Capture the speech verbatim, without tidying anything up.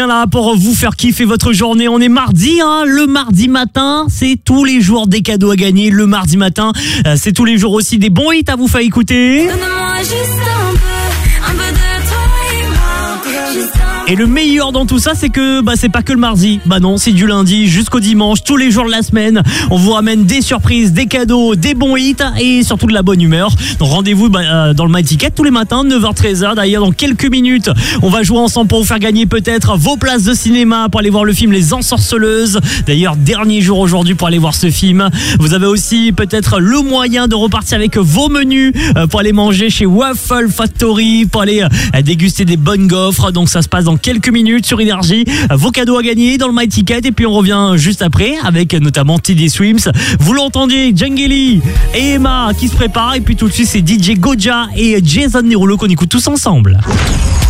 Là pour vous faire kiffer votre journée. On est mardi, hein. Le mardi matin, c'est tous les jours des cadeaux à gagner. Le mardi matin, c'est tous les jours aussi des bons hits à vous faire écouter. Donne-moi juste un peu, un peu de toi et moi. Juste un Et le meilleur dans tout ça, c'est que bah c'est pas que le mardi. Bah non, c'est du lundi jusqu'au dimanche, tous les jours de la semaine. On vous ramène des surprises, des cadeaux, des bons hits et surtout de la bonne humeur. Donc rendez-vous bah, euh, dans le My Ticket tous les matins, neuf heures treize heures. D'ailleurs, dans quelques minutes, on va jouer ensemble pour vous faire gagner peut-être vos places de cinéma pour aller voir le film Les Ensorceleuses. D'ailleurs, dernier jour aujourd'hui pour aller voir ce film. Vous avez aussi peut-être le moyen de repartir avec vos menus euh, pour aller manger chez Waffle Factory, pour aller euh, déguster des bonnes gaufres. Donc ça se passe dans quelques minutes sur Énergie. Vos cadeaux à gagner dans le My Ticket et puis on revient juste après avec notamment T D Swims. Vous l'entendez, Jungeli et Emma qui se préparent et puis tout de suite c'est D J Goja et Jason Derulo qu'on écoute tous ensemble.